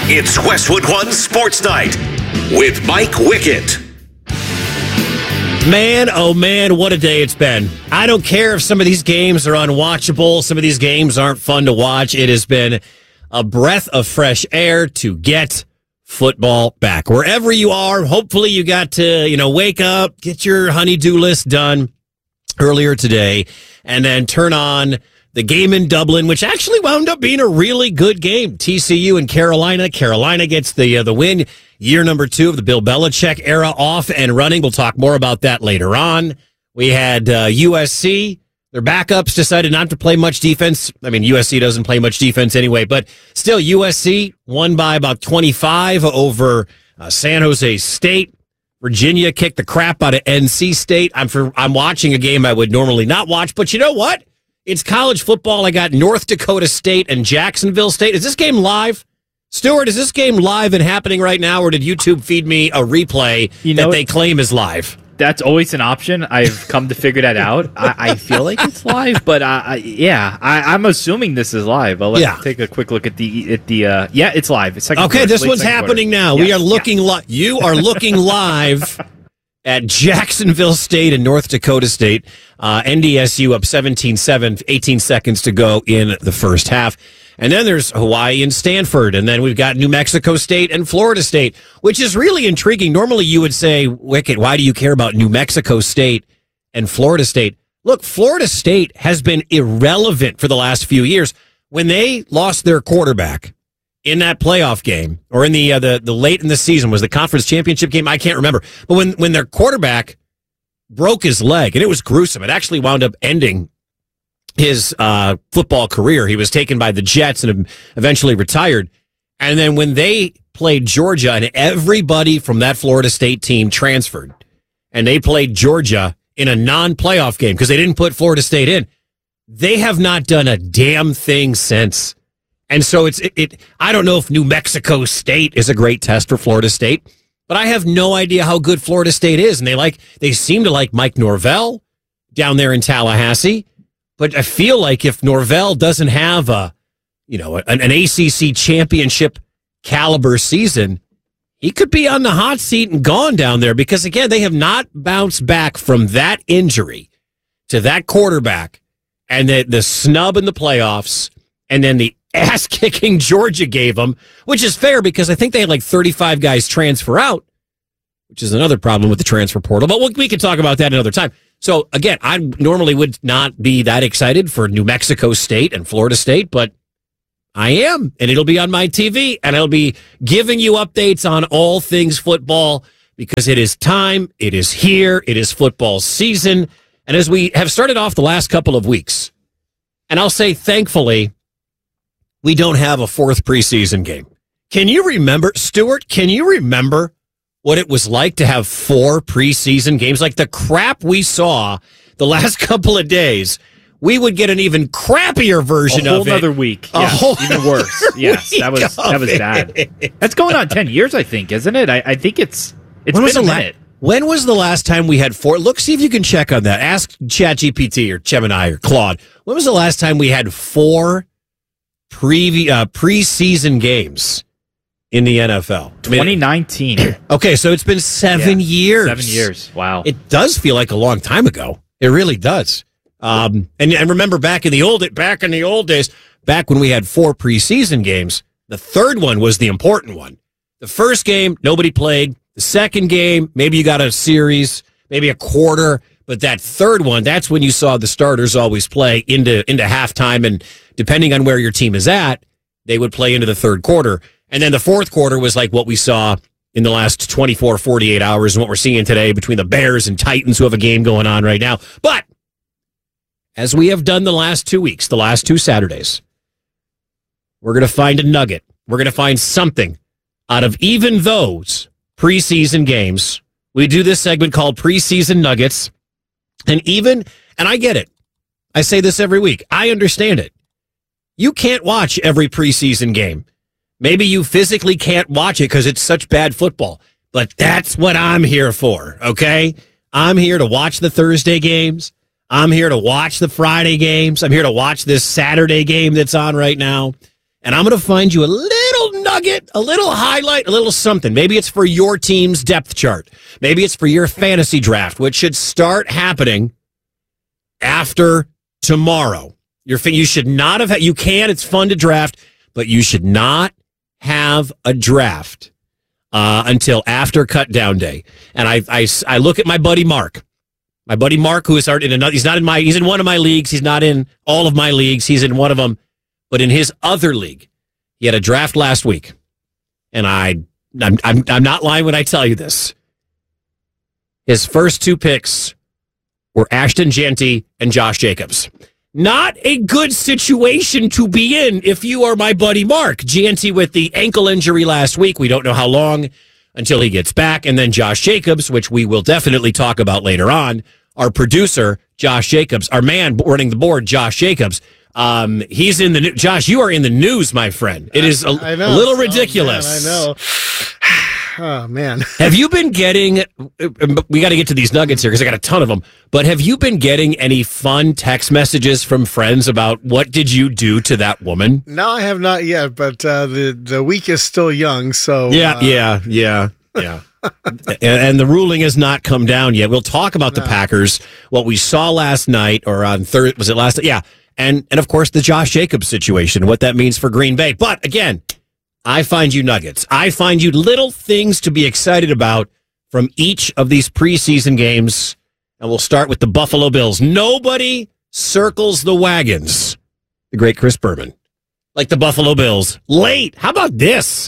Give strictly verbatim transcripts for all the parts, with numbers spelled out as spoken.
It's Westwood One Sports Night with Mike Wickett. Man, oh man, what a day it's been. I don't care if some of these games are unwatchable, some of these games aren't fun to watch. It has been a breath of fresh air to get football back. Wherever you are, hopefully you got to, you know, wake up, get your honey-do list done earlier today, and then turn on the game in Dublin, which actually wound up being a really good game. T C U and Carolina. Carolina gets the uh, the win. Year number two of the Bill Belichick era off and running. We'll talk more about that later on. We had uh, U S C. Their backups decided not to play much defense. I mean, U S C doesn't play much defense anyway, but still, U S C won by about twenty-five over uh, San Jose State. Virginia kicked the crap out of N C State. I'm for, I'm watching a game I would normally not watch, but you know what? It's college football. I got North Dakota State and Jacksonville State. Is this game live? Stuart, is this game live and happening right now, or did YouTube feed me a replay you know, that they claim is live? That's always an option. I've come to figure that out. I, I feel like it's live, but uh, I, yeah, I, I'm assuming this is live. I'll let yeah. take a quick look at the at the. Uh, yeah, it's live. It's second okay, quarter, this one's happening quarter. now. Yes, we are looking yeah. live. You are looking live at Jacksonville State and North Dakota State. Uh, N D S U up seventeen seven, eighteen seconds to go in the first half. And then there's Hawaii and Stanford. And then we've got New Mexico State and Florida State, which is really intriguing. Normally you would say, Wickett, why do you care about New Mexico State and Florida State? Look, Florida State has been irrelevant for the last few years. When they lost their quarterback in that playoff game, or in the uh, the, the late in the season, was the conference championship game? I can't remember. But when, when their quarterback broke his leg, and it was gruesome, it actually wound up ending his uh, football career. He was taken by the Jets and eventually retired. And then when they played Georgia, and everybody from that Florida State team transferred, and they played Georgia in a non-playoff game because they didn't put Florida State in, they have not done a damn thing since. And so it's it, it. I don't know if New Mexico State is a great test for Florida State, but I have no idea how good Florida State is. And they like they seem to like Mike Norvell down there in Tallahassee. But I feel like if Norvell doesn't have a, you know, an, an A C C championship caliber season, he could be on the hot seat and gone down there because, again, they have not bounced back from that injury to that quarterback and the, the snub in the playoffs and then the ass-kicking Georgia gave them, which is fair because I think they had like thirty-five guys transfer out, which is another problem with the transfer portal. But we can talk about that another time. So, again, I normally would not be that excited for New Mexico State and Florida State, but I am, and it'll be on my T V, and I'll be giving you updates on all things football because it is time, it is here, it is football season, and as we have started off the last couple of weeks, and I'll say thankfully, we don't have a fourth preseason game. Can you remember, Stuart, can you remember what it was like to have four preseason games? Like the crap we saw the last couple of days, we would get an even crappier version of it. A whole other week. A yes, whole even worse. Yes, that was that was bad. That's going on ten years, I think, isn't it? I, I think it's it's when been a la- minute. When was the last time we had four? Look, see if you can check on that. Ask ChatGPT or Gemini or Claude. When was the last time we had four pre uh, preseason games in the N F L? twenty nineteen. Okay, so it's been seven yeah, years. Seven years. Wow. It does feel like a long time ago. It really does. Um, and, and remember back in the old back in the old days, back when we had four preseason games, the third one was the important one. The first game, nobody played. The second game, maybe you got a series, maybe a quarter. But that third one, that's when you saw the starters always play into into halftime. And depending on where your team is at, they would play into the third quarter. And then the fourth quarter was like what we saw in the last twenty-four, forty-eight hours and what we're seeing today between the Bears and Titans who have a game going on right now. But as we have done the last two weeks, the last two Saturdays, we're going to find a nugget. We're going to find something out of even those preseason games. We do this segment called Preseason Nuggets. And even, and I get it. I say this every week. I understand it. You can't watch every preseason game. Maybe you physically can't watch it because it's such bad football. But that's what I'm here for, okay? I'm here to watch the Thursday games. I'm here to watch the Friday games. I'm here to watch this Saturday game that's on right now. And I'm going to find you a little nugget, a little highlight, a little something. Maybe it's for your team's depth chart. Maybe it's for your fantasy draft, which should start happening after tomorrow. Your you should not have. You can. It's fun to draft, but you should not have a draft uh, until after cut down day. And I, I, I look at my buddy Mark, my buddy Mark, who is in another. He's not in my. He's in one of my leagues. He's not in all of my leagues. He's in one of them, but in his other league, he had a draft last week, and I, I'm, I'm, I'm not lying when I tell you this. His first two picks were Ashton Jeanty and Josh Jacobs. Not a good situation to be in if you are my buddy Mark. Jeanty with the ankle injury last week. We don't know how long until he gets back. And then Josh Jacobs, which we will definitely talk about later on. Our producer, Josh Jacobs, our man running the board, Josh Jacobs. Um, he's in the news. Josh, you are in the news, my friend. It is a, a little ridiculous. Oh, man, I know. Oh, man. Have you been getting, we got to get to these nuggets here because I got a ton of them, but have you been getting any fun text messages from friends about what did you do to that woman? No, I have not yet, but uh, the, the week is still young, so. Yeah, uh, yeah, yeah, yeah. and, and the ruling has not come down yet. We'll talk about no. the Packers, what we saw last night or on Thursday, was it last night? Yeah. And, and of course, the Josh Jacobs situation, what that means for Green Bay. But again, I find you nuggets. I find you little things to be excited about from each of these preseason games. And we'll start with the Buffalo Bills. Nobody circles the wagons. The great Chris Berman. Like the Buffalo Bills. Late. How about this?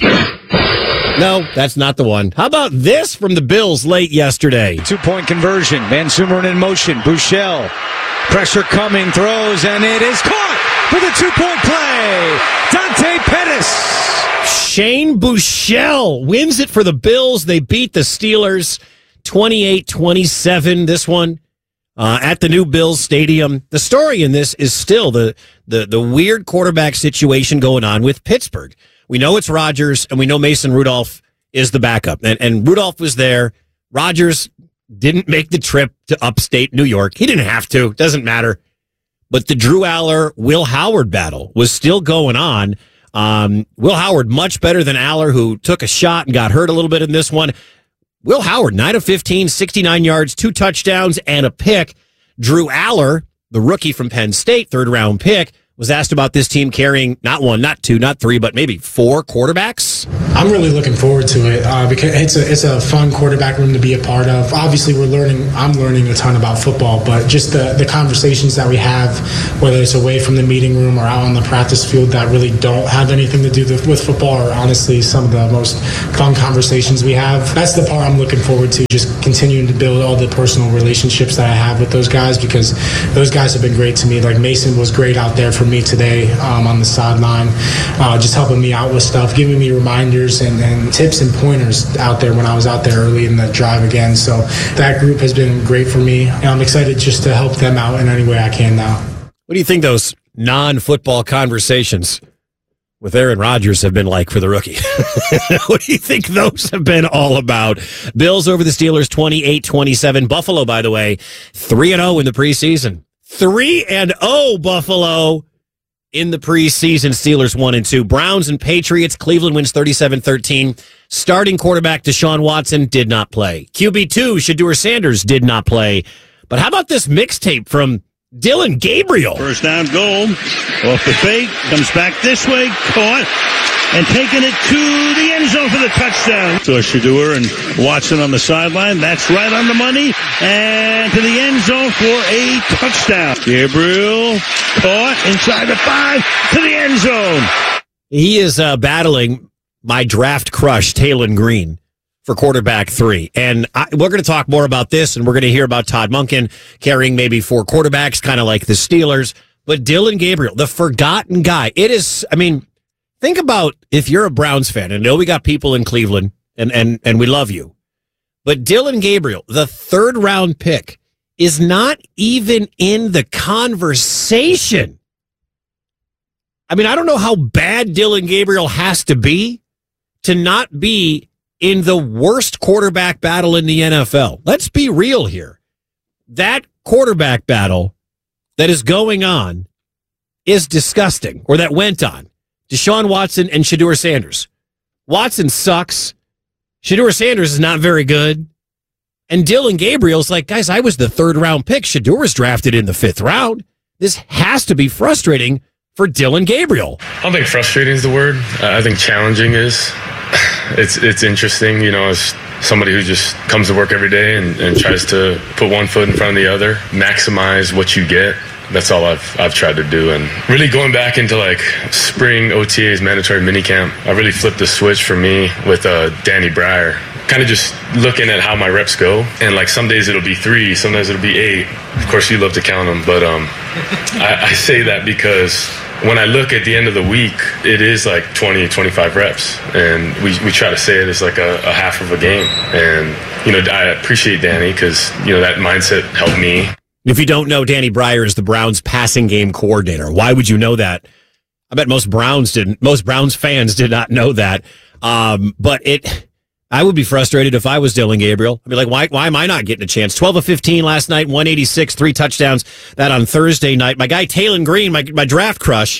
No, that's not the one. How about this from the Bills late yesterday? Two-point conversion. Van Sumeren in motion. Bouchel. Pressure coming. Throws. And it is caught for the two-point play. Dante Pettis. Shane Bouchel wins it for the Bills. They beat the Steelers twenty-eight twenty-seven. This one uh, at the new Bills Stadium. The story in this is still the, the, the weird quarterback situation going on with Pittsburgh. We know it's Rodgers, and we know Mason Rudolph is the backup. And, and Rudolph was there. Rodgers didn't make the trip to upstate New York. He didn't have to. Doesn't matter. But the Drew Aller, Will Howard battle was still going on. Um, Will Howard, much better than Aller, who took a shot and got hurt a little bit in this one. Will Howard, nine of fifteen, sixty-nine yards, two touchdowns, and a pick. Drew Aller, the rookie from Penn State, third-round pick, was asked about this team carrying not one, not two, not three, but maybe four quarterbacks. I'm really looking forward to it uh, because it's a it's a fun quarterback room to be a part of. Obviously, we're learning. I'm learning a ton about football, but just the the conversations that we have, whether it's away from the meeting room or out on the practice field, that really don't have anything to do with football, are honestly some of the most fun conversations we have. That's the part I'm looking forward to. Just continuing to build all the personal relationships that I have with those guys, because those guys have been great to me. Like Mason was great out there for me today um, on the sideline, uh, just helping me out with stuff, giving me reminders and, and tips and pointers out there when I was out there early in the drive again. So that group has been great for me, and I'm excited just to help them out in any way I can now. What do you think those non-football conversations with Aaron Rodgers have been like for the rookie? What do you think those have been all about? Bills over the Steelers twenty-eight twenty-seven. Buffalo, by the way, three and oh in the preseason. three and oh Buffalo in the preseason. Steelers one and two. Browns and Patriots. Cleveland wins thirty-seven thirteen. Starting quarterback Deshaun Watson did not play. Q B two Shedeur Sanders did not play. But how about this mixtape from Dylan Gabriel? First down goal. Off the fake. Comes back this way. Caught. And taking it to the end zone for the touchdown. So Shedeur and Watson on the sideline. That's right on the money. And to the end zone for a touchdown. Gabriel caught inside the five to the end zone. He is uh, battling my draft crush, Taylon Green, for quarterback three. And I, we're going to talk more about this, and we're going to hear about Todd Monken carrying maybe four quarterbacks, kind of like the Steelers. But Dylan Gabriel, the forgotten guy. It is, I mean, think about if you're a Browns fan, and I know we got people in Cleveland, and, and, and we love you. But Dylan Gabriel, the third round pick, is not even in the conversation. I mean, I don't know how bad Dylan Gabriel has to be to not be in the worst quarterback battle in the N F L. Let's be real here. That quarterback battle that is going on is disgusting, or that went on. Deshaun Watson and Shedeur Sanders. Watson sucks. Shedeur Sanders is not very good. And Dylan Gabriel's like, guys, I was the third round pick. Shedeur was drafted in the fifth round. This has to be frustrating for Dylan Gabriel. I don't think frustrating is the word. Uh, I think challenging is. It's it's interesting, you know, as somebody who just comes to work every day and, and tries to put one foot in front of the other, maximize what you get. That's all I've I've tried to do. And really going back into like spring O T As, mandatory minicamp, I really flipped the switch for me with uh, Danny Breyer. Kind of just looking at how my reps go. And like some days it'll be three, sometimes it'll be eight. Of course, you love to count them. But um, I, I say that because when I look at the end of the week, it is like twenty, twenty-five reps. And we, we try to say it as like a, a half of a game. And, you know, I appreciate Danny because, you know, that mindset helped me. If you don't know, Danny Breyer is the Browns passing game coordinator. Why would you know that? I bet most Browns didn't. Most Browns fans did not know that. Um, but it, I would be frustrated if I was Dylan Gabriel. I'd be like, why, why am I not getting a chance? twelve of fifteen last night, one eighty-six, three touchdowns. That on Thursday night. My guy, Taylon Green, my, my draft crush.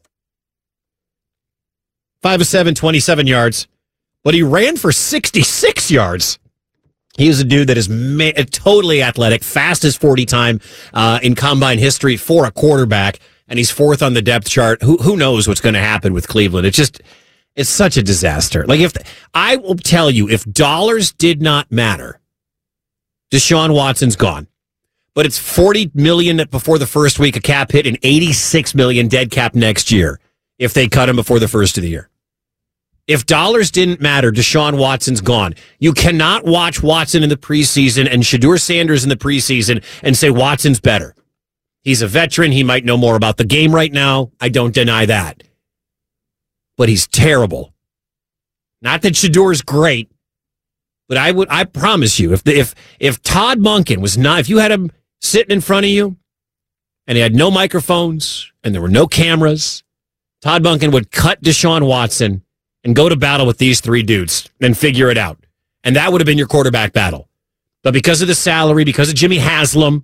five of seven, twenty-seven yards. But he ran for sixty-six yards. He is a dude that is ma- totally athletic, fastest forty time uh, in combine history for a quarterback, and he's fourth on the depth chart. Who who knows what's going to happen with Cleveland? It's just, it's such a disaster. Like if I will tell you, if dollars did not matter, Deshaun Watson's gone, but it's forty million before the first week of cap hit and eighty-six million dead cap next year if they cut him before the first of the year. If dollars didn't matter, Deshaun Watson's gone. You cannot watch Watson in the preseason and Shedeur Sanders in the preseason and say Watson's better. He's a veteran. He might know more about the game right now. I don't deny that. But he's terrible. Not that Shedeur's great, but I would I promise you, if the, if if Todd Monken was not, if you had him sitting in front of you and he had no microphones and there were no cameras, Todd Monken would cut Deshaun Watson and go to battle with these three dudes and figure it out. And that would have been your quarterback battle. But because of the salary, because of Jimmy Haslam,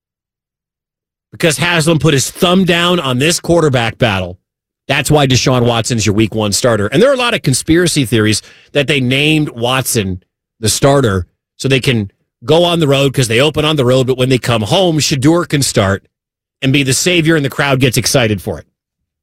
because Haslam put his thumb down on this quarterback battle, that's why Deshaun Watson's your week one starter. And there are a lot of conspiracy theories that they named Watson the starter so they can go on the road because they open on the road, but when they come home, Shedeur can start and be the savior and the crowd gets excited for it.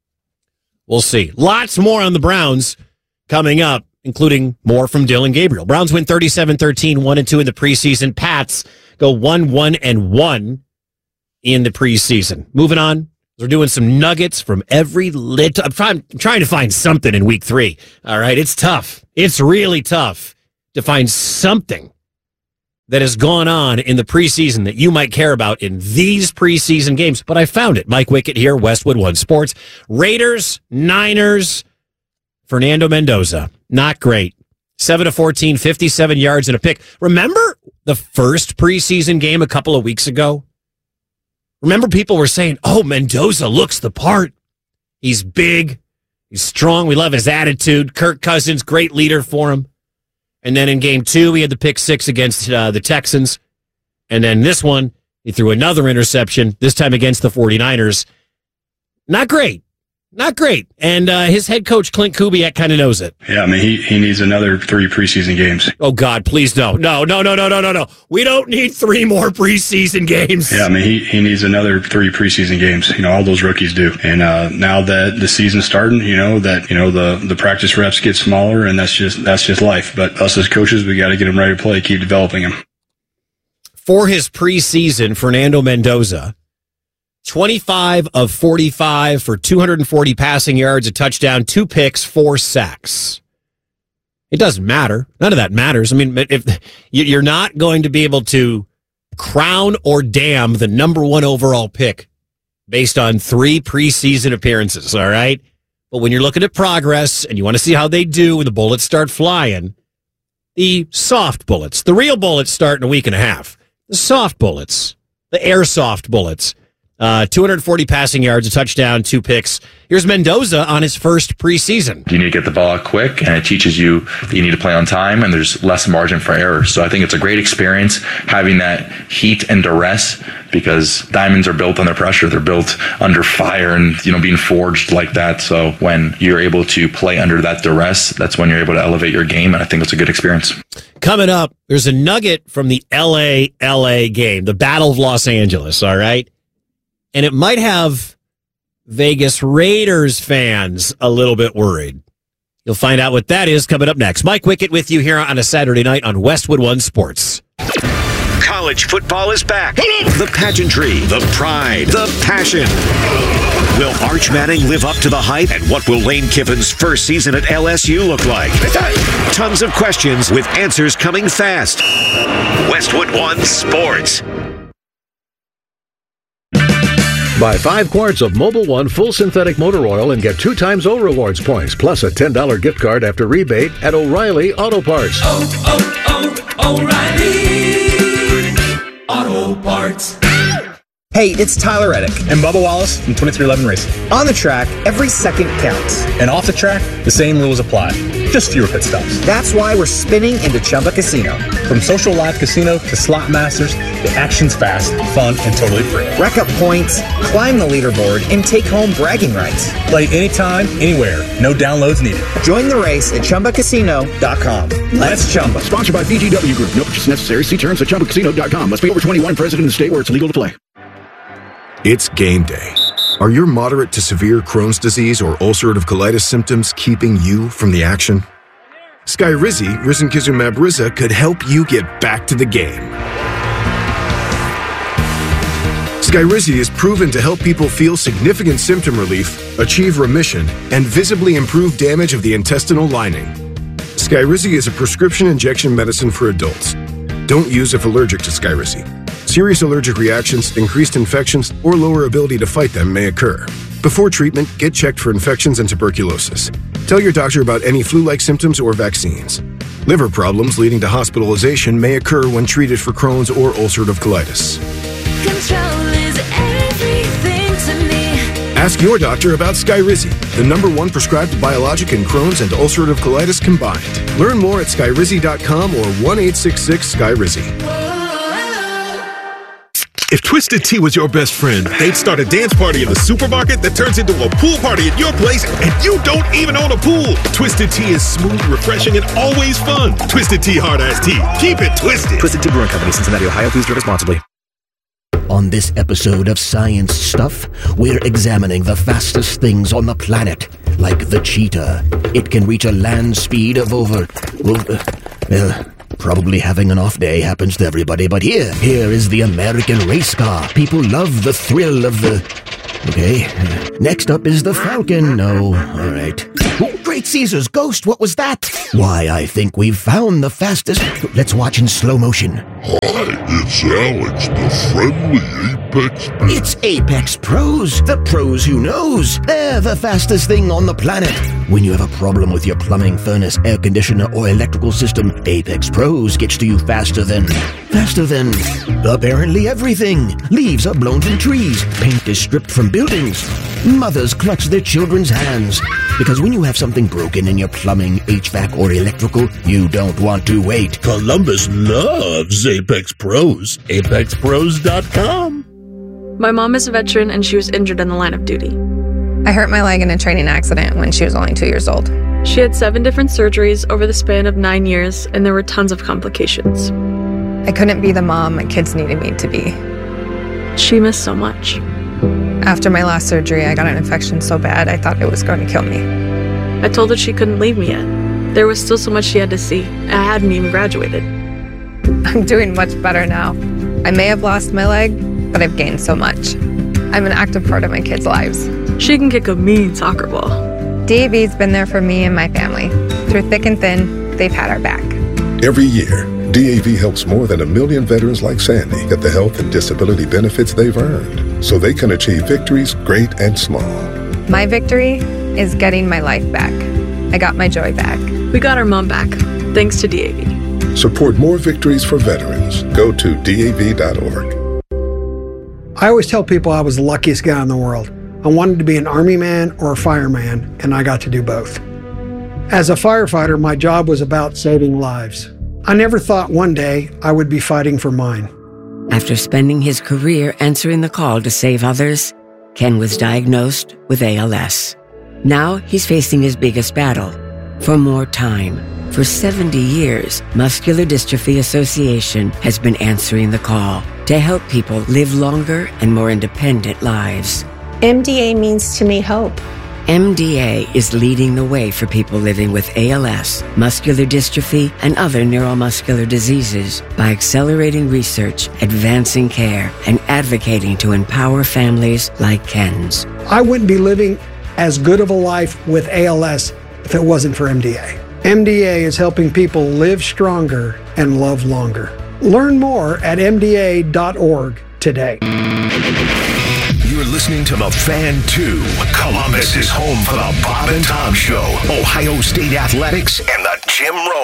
We'll see. Lots more on the Browns coming up, including more from Dylan Gabriel. Browns win thirty-seven thirteen, one and two in the preseason. Pats go one one and one in the preseason. Moving on, we're doing some nuggets from every lit. I'm trying, I'm trying to find something in week three. All right, it's tough. It's really tough to find something that has gone on in the preseason that you might care about in these preseason games. But I found it. Mike Wickett here, Westwood One Sports. Raiders, Niners. Fernando Mendoza, not great. seven of fourteen, fifty-seven yards and a pick. Remember the first preseason game a couple of weeks ago? Remember people were saying, oh, Mendoza looks the part. He's big. He's strong. We love his attitude. Kirk Cousins, great leader for him. And then in game two, he had the pick six against uh, the Texans. And then this one, he threw another interception, this time against the 49ers. Not great. Not great. And uh, his head coach, Clint Kubiak, kind of knows it. Yeah, I mean, he, he needs another three preseason games. Oh, God, please no. No, no, no, no, no, no, no. We don't need three more preseason games. Yeah, I mean, he, he needs another three preseason games. You know, all those rookies do. And uh, now that the season's starting, you know, that, you know, the, the practice reps get smaller, and that's just that's just life. But us as coaches, we got to get him ready to play, keep developing him. For his preseason, Fernando Mendoza, twenty-five of forty-five for two hundred forty passing yards, a touchdown, two picks, four sacks. It doesn't matter. None of that matters. I mean, if you're not going to be able to crown or damn the number one overall pick based on three preseason appearances, all right? But when you're looking at progress and you want to see how they do when the bullets start flying, the soft bullets, the real bullets start in a week and a half. The soft bullets, the airsoft bullets, Uh, two hundred forty passing yards, a touchdown, two picks. Here's Mendoza on his first preseason. You need to get the ball out quick, and it teaches you that you need to play on time, and there's less margin for error. So I think it's a great experience having that heat and duress, because diamonds are built under pressure. They're built under fire and, you know, being forged like that. So when you're able to play under that duress, that's when you're able to elevate your game, and I think it's a good experience. Coming up, there's a nugget from the L A L A game, the Battle of Los Angeles, all right? And it might have Vegas Raiders fans a little bit worried. You'll find out what that is coming up next. Mike Wickett with you here on a Saturday night on Westwood One Sports. College football is back. The pageantry, the pride, the passion. Will Arch Manning live up to the hype? And what will Lane Kiffin's first season at L S U look like? Tons of questions with answers coming fast. Westwood One Sports. Buy five quarts of Mobil One full synthetic motor oil and get two times O Rewards points, plus a ten dollars gift card after rebate at O'Reilly Auto Parts. Oh, oh, oh, O'Reilly Auto Parts. Hey, it's Tyler Reddick and Bubba Wallace from twenty-three eleven Racing. On the track, every second counts. And off the track, the same rules apply. Just fewer pit stops. That's why we're spinning into Chumba Casino. From social live casino to slot masters, the action's fast, fun, and totally free. Rack up points, climb the leaderboard, and take home bragging rights. Play anytime, anywhere. No downloads needed. Join the race at Chumba Casino dot com. Let's Chumba. Sponsored by B G W Group. No purchase necessary. See terms at Chumba Casino dot com. Must be over twenty-one, present in the state where it's legal to play. It's game day. Are your moderate to severe Crohn's disease or ulcerative colitis symptoms keeping you from the action? Skyrizi, risankizumab Riza, could help you get back to the game. Skyrizi is proven to help people feel significant symptom relief, achieve remission, and visibly improve damage of the intestinal lining. Skyrizi is a prescription injection medicine for adults. Don't use if allergic to Skyrizi. Serious allergic reactions, increased infections, or lower ability to fight them may occur. Before treatment, get checked for infections and tuberculosis. Tell your doctor about any flu-like symptoms or vaccines. Liver problems leading to hospitalization may occur when treated for Crohn's or ulcerative colitis. Control is everything to me. Ask your doctor about Skyrizi, the number one prescribed biologic in Crohn's and ulcerative colitis combined. Learn more at skyrizi dot com or one eight six six Skyrizi. If Twisted Tea was your best friend, they'd start a dance party in the supermarket that turns into a pool party at your place, and you don't even own a pool. Twisted Tea is smooth, refreshing, and always fun. Twisted Tea Hard Ass Tea. Keep it twisted. Twisted Tea Brewing Company, Cincinnati, Ohio. Please drink responsibly. On this episode of Science Stuff, we're examining the fastest things on the planet, like the cheetah. It can reach a land speed of over... over well... Probably having an off day happens to everybody, but here, here is the American race car. People love the thrill of the... Okay. Next up is the Falcon. No, all right. Oh, Great Caesar's ghost, what was that? Why, I think we've found the fastest... Let's watch in slow motion. Hi, it's Alex, the friendly Apex Pro. It's Apex Pros, the pros who knows. They're the fastest thing on the planet. When you have a problem with your plumbing, furnace, air conditioner, or electrical system, Apex Pros gets to you faster than... Faster than... apparently everything. Leaves are blown from trees. Paint is stripped from buildings. Mothers clutch their children's hands. Because when you have something broken in your plumbing, H V A C, or electrical, you don't want to wait. Columbus loves Apex Pros. Apex Pros dot com. My mom is a veteran and she was injured in the line of duty. I hurt my leg in a training accident when she was only two years old. She had seven different surgeries over the span of nine years, and there were tons of complications. I couldn't be the mom my kids needed me to be. She missed so much. After my last surgery, I got an infection so bad I thought it was going to kill me. I told her she couldn't leave me yet. There was still so much she had to see. I hadn't even graduated. I'm doing much better now. I may have lost my leg, but I've gained so much. I'm an active part of my kids' lives. She can kick a mean soccer ball. D A V's been there for me and my family. Through thick and thin, they've had our back. Every year, D A V helps more than a million veterans like Sandy get the health and disability benefits they've earned, so they can achieve victories great and small. My victory is getting my life back. I got my joy back. We got our mom back, thanks to D A V. Support more victories for veterans. Go to D A V dot org. I always tell people I was the luckiest guy in the world. I wanted to be an Army man or a fireman, and I got to do both. As a firefighter, my job was about saving lives. I never thought one day I would be fighting for mine. After spending his career answering the call to save others, Ken was diagnosed with A L S. Now he's facing his biggest battle, for more time. For seventy years, Muscular Dystrophy Association has been answering the call to help people live longer and more independent lives. M D A means to me hope. M D A is leading the way for people living with A L S, muscular dystrophy, and other neuromuscular diseases by accelerating research, advancing care, and advocating to empower families like Ken's. I wouldn't be living as good of a life with A L S if it wasn't for M D A. M D A is helping people live stronger and love longer. Learn more at M D A dot org today. You're listening to The Fan two. Columbus is home for the Bob and Tom Show, Ohio State Athletics, and the Jim Rome